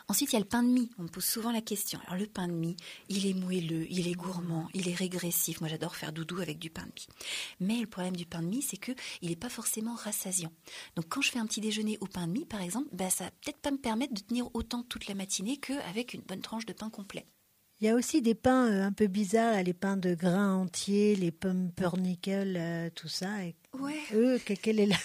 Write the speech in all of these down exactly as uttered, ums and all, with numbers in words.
Ensuite, il y a le pain de mie. On me pose souvent la question. Alors, le pain de mie, il est moelleux, il est gourmand, il est régressif. Moi, j'adore faire doudou avec du pain de mie. Mais le problème du pain de mie, c'est qu'il n'est pas forcément rassasiant. Donc, quand je fais un petit déjeuner au pain de mie, par exemple, bah, ça va peut-être pas me permettre de tenir autant toute la matinée qu'avec une bonne tranche de pain complet. Il y a aussi des pains euh, un peu bizarres, là, les pains de grains entiers, les pumpernickel, euh, tout ça. Et Ouais. Eux, que- quelle est la...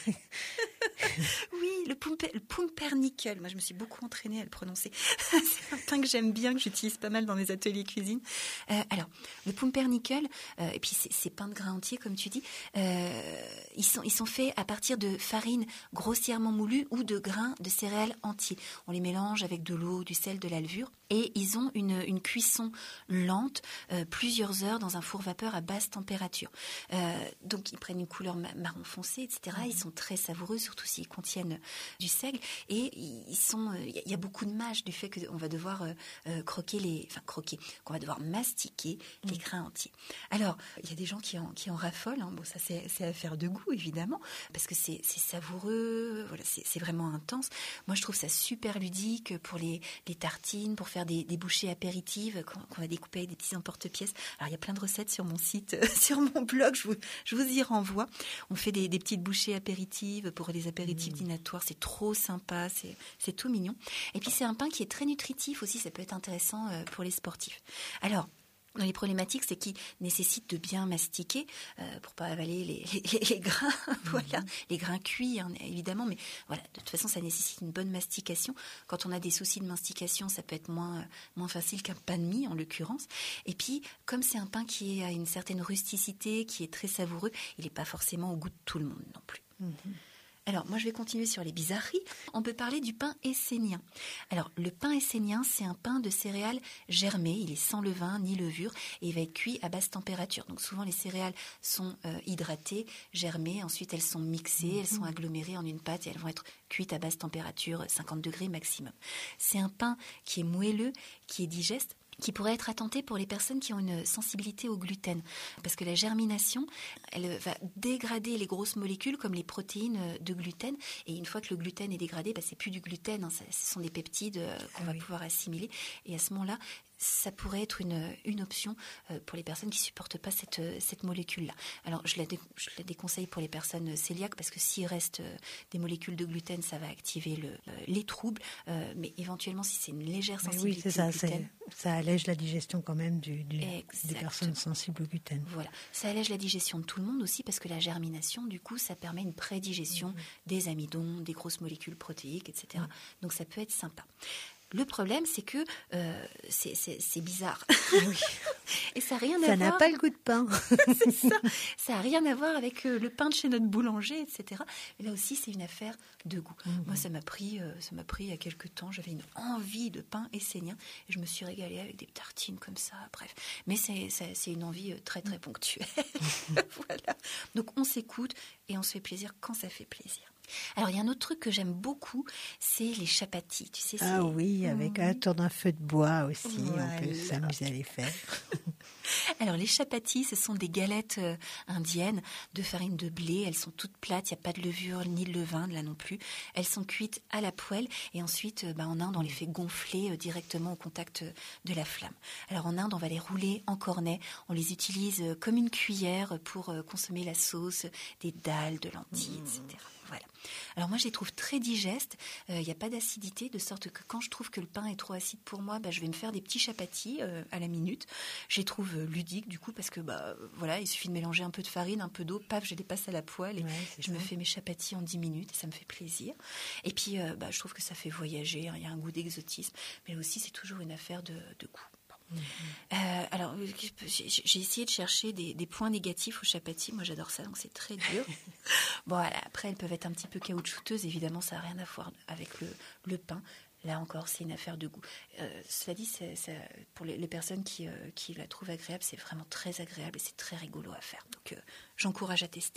Oui, le, pumper, le pumpernickel. Moi, je me suis beaucoup entraînée à le prononcer. C'est un pain que j'aime bien, que j'utilise pas mal dans mes ateliers cuisine. Euh, alors, le pumpernickel, euh, et puis ces, ces pains de grains entiers, comme tu dis, euh, ils sont, ils sont faits à partir de farine grossièrement moulue ou de grains de céréales entiers. On les mélange avec de l'eau, du sel, de la levure, et ils ont une, une cuisson lente, euh, plusieurs heures dans un four vapeur à basse température. Euh, donc, ils prennent une couleur ma- marron foncé, et cetera. Ils sont très savoureux, surtout s'ils contiennent du seigle. Et ils sont, il euh, y a beaucoup de mâche du fait qu'on va devoir euh, euh, croquer les, enfin croquer, qu'on va devoir mastiquer les grains entiers. Alors, il y a des gens qui en, qui en raffolent. Hein. Bon, ça c'est, c'est affaire de goût évidemment, parce que c'est, c'est savoureux. Voilà, c'est, c'est vraiment intense. Moi, je trouve ça super ludique pour les, les tartines, pour faire des, des bouchées apéritives qu'on, qu'on va découper avec des petits emporte-pièces. Alors, il y a plein de recettes sur mon site, sur mon blog. Je vous, je vous y renvoie. On fait des, des petites bouchées apéritives pour les apéritifs mmh. dînatoires. C'est trop sympa, c'est, c'est tout mignon. Et puis, c'est un pain qui est très nutritif aussi. Ça peut être intéressant pour les sportifs. Alors, dans les problématiques, c'est qu'il nécessite de bien mastiquer euh, pour pas avaler les, les, les grains, mmh. voilà, les grains cuits hein, évidemment, mais voilà, de toute façon, ça nécessite une bonne mastication. Quand on a des soucis de mastication, ça peut être moins moins facile qu'un pain de mie en l'occurrence. Et puis, comme c'est un pain qui a une certaine rusticité, qui est très savoureux, il n'est pas forcément au goût de tout le monde non plus. Mmh. Alors, moi, je vais continuer sur les bizarreries. On peut parler du pain essénien. Alors, le pain essénien, c'est un pain de céréales germées. Il est sans levain ni levure et il va être cuit à basse température. Donc, souvent, les céréales sont euh, hydratées, germées. Ensuite, elles sont mixées, elles sont agglomérées en une pâte et elles vont être cuites à basse température, cinquante degrés maximum. C'est un pain qui est moelleux, qui est digeste, qui pourrait être à tenter pour les personnes qui ont une sensibilité au gluten. Parce que la germination, elle va dégrader les grosses molécules comme les protéines de gluten. Et une fois que le gluten est dégradé, bah, c'est plus du gluten, hein, ça, ce sont des peptides euh, qu'on ah va oui. pouvoir assimiler. Et à ce moment-là, ça pourrait être une, une option euh, pour les personnes qui ne supportent pas cette, cette molécule-là. Alors, je la, dé, je la déconseille pour les personnes cœliaques parce que s'il reste euh, des molécules de gluten, ça va activer le, euh, les troubles. Euh, mais éventuellement, si c'est une légère sensibilité oui, c'est ça, au gluten... C'est, ça allège la digestion quand même du, du, des personnes sensibles au gluten. Voilà. Ça allège la digestion de tout le monde aussi parce que la germination, du coup, ça permet une prédigestion mmh. des amidons, des grosses molécules protéiques, et cetera. Mmh. Donc, ça peut être sympa. Le problème, c'est que euh, c'est, c'est, c'est bizarre. Oui. Et ça n'a rien à ça voir... n'a pas le goût de pain. C'est ça. Ça n'a rien à voir avec euh, le pain de chez notre boulanger, et cetera. Et là aussi, c'est une affaire de goût. Mm-hmm. Moi, ça m'a pris, euh, ça m'a pris il y a quelques temps. J'avais une envie de pain essénien et je me suis régalée avec des tartines comme ça. Bref, mais c'est, c'est, c'est une envie très très ponctuelle. Voilà. Donc on s'écoute et on se fait plaisir quand ça fait plaisir. Alors, il y a un autre truc que j'aime beaucoup, c'est les chapatis. Tu sais, c'est... Ah oui, avec mmh. autour d'un feu de bois aussi, voilà. On peut s'amuser à les faire. Alors, les chapatis, ce sont des galettes euh, indiennes de farine de blé. Elles sont toutes plates, il n'y a pas de levure ni de levain, là non plus. Elles sont cuites à la poêle et ensuite, euh, bah, en Inde, on les fait gonfler euh, directement au contact euh, de la flamme. Alors, en Inde, on va les rouler en cornet. On les utilise euh, comme une cuillère pour euh, consommer la sauce, des dalles, de lentilles, mmh. et cetera. Voilà. Alors moi, je les trouve très digestes. Il euh, n'y a pas d'acidité, de sorte que quand je trouve que le pain est trop acide pour moi, bah, je vais me faire des petits chapatis euh, à la minute. Je les trouve euh, ludiques, du coup, parce que bah voilà, il suffit de mélanger un peu de farine, un peu d'eau, paf, je les passe à la poêle et ouais, je ça. me fais mes chapatis en dix minutes et ça me fait plaisir. Et puis, euh, bah, je trouve que ça fait voyager. Hein, il y a un goût d'exotisme, mais aussi c'est toujours une affaire de, de goût. Mmh. Euh, alors, j'ai essayé de chercher des, des points négatifs aux chapatis. Moi, j'adore ça, donc c'est très dur. Bon, après, elles peuvent être un petit peu caoutchouteuses. Évidemment, ça n'a rien à voir avec le, le pain. Là encore, c'est une affaire de goût. Euh, cela dit, c'est, c'est, pour les, les personnes qui, euh, qui la trouvent agréable, c'est vraiment très agréable et c'est très rigolo à faire. Donc, euh, j'encourage à tester.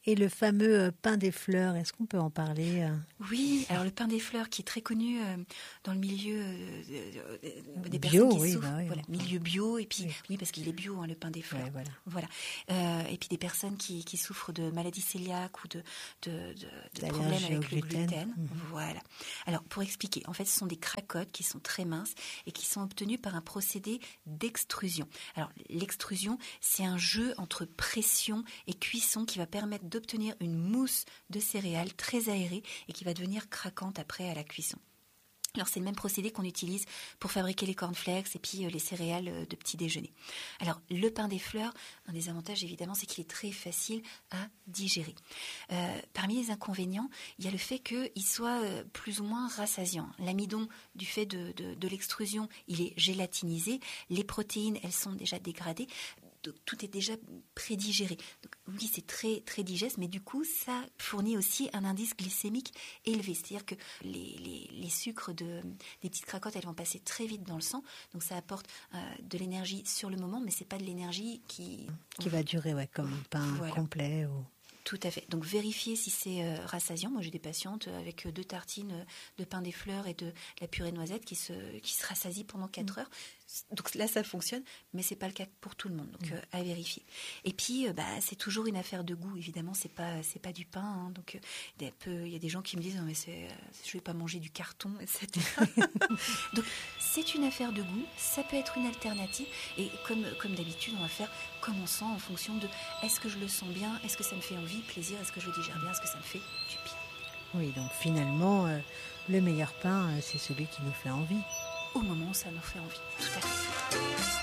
Et le fameux pain des fleurs, est-ce qu'on peut en parler ? Oui, alors le pain des fleurs qui est très connu euh, dans le milieu euh, des bio, personnes qui oui, souffrent, bah oui, voilà, enfin. milieu bio, et puis Oui. oui, parce qu'il est bio, hein, le pain des fleurs. Ouais, voilà. Voilà. Euh, et puis des personnes qui, qui souffrent de maladies cœliaques ou de, de, de, de D'allergie problèmes avec au le gluten. gluten. Mmh. Voilà. Alors pour expliquer, en fait, ce sont des cracottes qui sont très minces et qui sont obtenues par un procédé d'extrusion. Alors l'extrusion, c'est un jeu entre pression et cuisson qui va permettre d'obtenir une mousse de céréales très aérée et qui va devenir craquante après à la cuisson. Alors c'est le même procédé qu'on utilise pour fabriquer les cornflakes et puis euh, les céréales euh, de petit déjeuner. Alors le pain des fleurs, un des avantages évidemment, c'est qu'il est très facile à digérer. Euh, parmi les inconvénients, il y a le fait qu'il soit euh, plus ou moins rassasiant. L'amidon, du fait de, de, de l'extrusion, il est gélatinisé. Les protéines, elles sont déjà dégradées. Donc, tout est déjà prédigéré. Donc, oui, c'est très, très digeste, mais du coup, ça fournit aussi un indice glycémique élevé. C'est-à-dire que les, les, les sucres de, des petites cracottes, elles vont passer très vite dans le sang. Donc, ça apporte euh, de l'énergie sur le moment, mais ce n'est pas de l'énergie qui... Qui va durer, ouais, comme un pain Voilà. complet. Ou... Tout à fait. Donc, vérifiez si c'est euh, rassasiant. Moi, j'ai des patientes avec euh, deux tartines euh, de pain des fleurs et de, de la purée noisette qui se, qui se rassasient pendant quatre mmh. heures. Donc là, ça fonctionne, mais c'est pas le cas pour tout le monde. Donc, mmh. euh, à vérifier. Et puis, euh, bah, c'est toujours une affaire de goût. Évidemment, c'est pas, c'est pas du pain. Hein. Donc, il euh, y a des gens qui me disent, non, mais c'est, euh, je vais pas manger du carton, et cetera. Donc, c'est une affaire de goût. Ça peut être une alternative. Et comme, comme d'habitude, on va faire comme on sent en fonction de est-ce que je le sens bien, est-ce que ça me fait envie, plaisir, est-ce que je digère bien, est-ce que ça me fait du bien. Oui, donc finalement, euh, le meilleur pain, euh, c'est celui qui nous fait envie. Au moment où ça nous fait envie, tout à fait.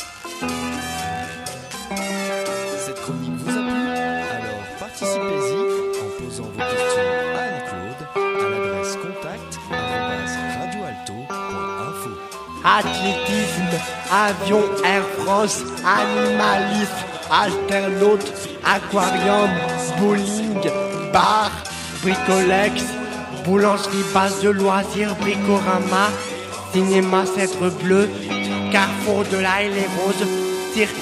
Cette chronique vous a plu ? Alors participez-y en posant vos questions à Anne-Claude à l'adresse contact arobase radioalto point info. Athlétisme, avion, Air France, animalisme, alternaute, aquarium, bowling, bar, bricolex, boulangerie base de loisirs, bricorama, cinéma Cèdre Bleu, Carrefour de la et les Roses, cirque